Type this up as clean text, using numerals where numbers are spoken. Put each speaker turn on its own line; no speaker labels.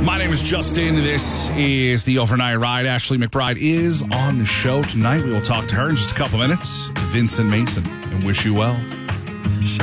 My name is Justin. This is the Overnight Ride. Ashley McBride is on the show tonight. We will talk to her in just a couple minutes. It's Vincent Mason and wish you well.